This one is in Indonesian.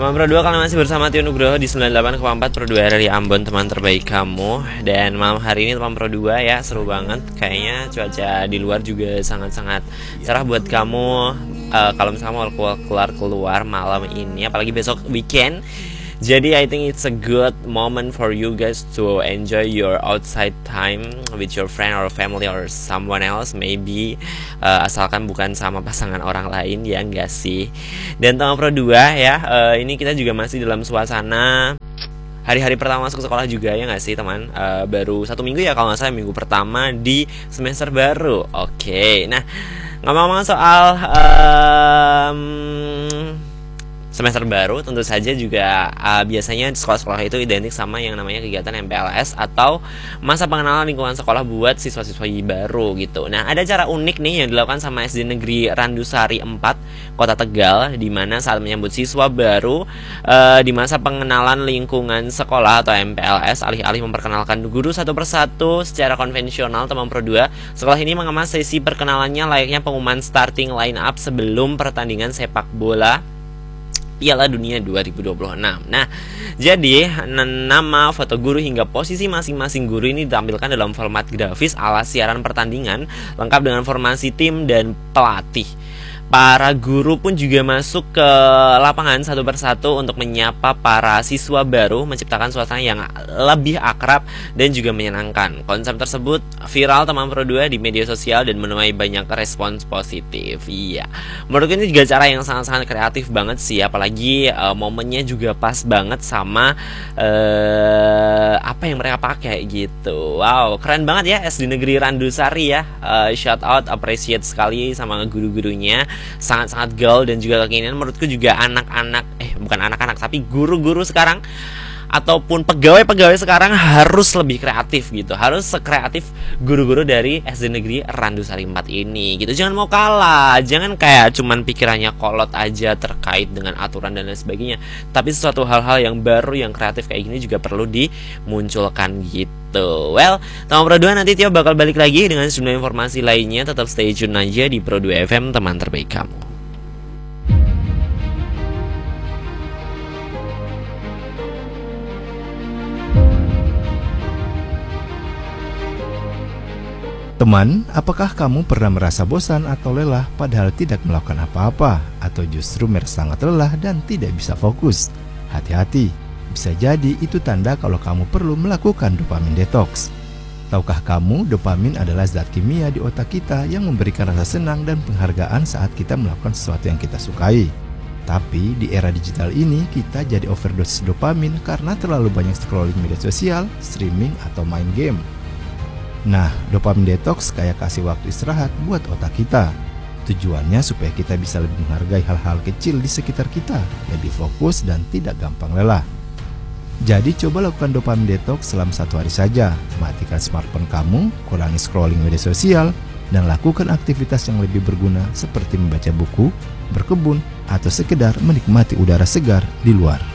Teman Pro 2, kalian masih bersama Tio Nugroho di 98,4 Pro 2 dari Ambon, teman terbaik kamu. Dan malam hari ini teman Pro 2 ya, seru banget. Kayaknya cuaca di luar juga sangat-sangat cerah buat kamu kalau misalnya mau keluar malam ini, apalagi besok weekend. Jadi I think it's a good moment for you guys to enjoy your outside time with your friend or family or someone else maybe, asalkan bukan sama pasangan orang lain, ya enggak sih. Dan teman Pro 2 ya, ini kita juga masih dalam suasana hari-hari pertama masuk sekolah juga, ya nggak sih teman? Baru 1 minggu ya kalau nggak salah, minggu pertama di semester baru. Oke, nah ngomong-ngomong soal semester baru, tentu saja juga biasanya sekolah-sekolah itu identik sama yang namanya kegiatan MPLS atau masa pengenalan lingkungan sekolah buat siswa-siswi baru gitu. Nah, ada cara unik nih yang dilakukan sama SD Negeri Randusari 4 Kota Tegal, di mana saat menyambut siswa baru di masa pengenalan lingkungan sekolah atau MPLS, alih-alih memperkenalkan guru satu persatu secara konvensional, teman Pro 2, sekolah ini mengemas sesi perkenalannya layaknya pengumuman starting line up sebelum pertandingan sepak bola Piala Dunia 2026. Nah, jadi nama, foto guru hingga posisi masing-masing guru ini ditampilkan dalam format grafis ala siaran pertandingan, lengkap dengan formasi tim dan pelatih. Para guru pun juga masuk ke lapangan satu persatu untuk menyapa para siswa baru, menciptakan suasana yang lebih akrab dan juga menyenangkan. Konsep tersebut viral teman Pro 2 di media sosial dan menuai banyak respons positif. Iya, menurutku ini juga cara yang sangat-sangat kreatif banget sih, apalagi momennya juga pas banget sama apa yang mereka pakai gitu. Wow, keren banget ya SD Negeri Randusari ya. Shout out, appreciate sekali sama guru-gurunya. Sangat-sangat gaul dan juga kekinian. Menurutku juga anak-anak, bukan anak-anak tapi guru-guru sekarang ataupun pegawai-pegawai sekarang harus lebih kreatif gitu. Harus sekreatif guru-guru dari SD Negeri Randusari 4 ini gitu. Jangan mau kalah, jangan kayak cuman pikirannya kolot aja terkait dengan aturan dan lain sebagainya. Tapi sesuatu hal-hal yang baru, yang kreatif kayak gini juga perlu dimunculkan gitu. Well, teman Pro 2, nanti Tio bakal balik lagi dengan sejumlah informasi lainnya. Tetap stay tune aja di Pro 2 FM, teman terbaik kamu. Teman, apakah kamu pernah merasa bosan atau lelah padahal tidak melakukan apa-apa, atau justru merasa sangat lelah dan tidak bisa fokus? Hati-hati, bisa jadi itu tanda kalau kamu perlu melakukan dopamin detox. Tahukah kamu, dopamin adalah zat kimia di otak kita yang memberikan rasa senang dan penghargaan saat kita melakukan sesuatu yang kita sukai. Tapi di era digital ini kita jadi overdosis dopamin karena terlalu banyak scrolling media sosial, streaming, atau main game. Nah, dopamin detox kayak kasih waktu istirahat buat otak kita. Tujuannya supaya kita bisa lebih menghargai hal-hal kecil di sekitar kita, lebih fokus dan tidak gampang lelah. Jadi coba lakukan dopamin detox selama 1 hari saja. Matikan smartphone kamu, kurangi scrolling media sosial, dan lakukan aktivitas yang lebih berguna seperti membaca buku, berkebun, atau sekedar menikmati udara segar di luar.